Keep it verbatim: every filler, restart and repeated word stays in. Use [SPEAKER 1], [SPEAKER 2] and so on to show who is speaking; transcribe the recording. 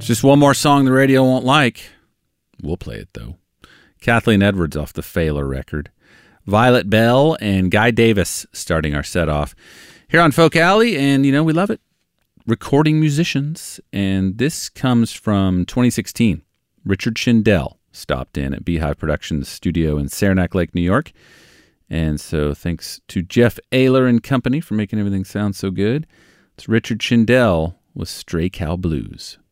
[SPEAKER 1] It's just one more song the radio won't like. We'll play it, though. Kathleen Edwards off the Failer record. Violet Bell and Guy Davis starting our set off here on Folk Alley, and, you know, we love it. Recording musicians, and this comes from twenty sixteen. Richard Shindell stopped in at Beehive Productions studio in Saranac Lake, New York. And so thanks to Jeff Ayler and company for making everything sound so good. It's Richard Shindell with Stray Cow Blues.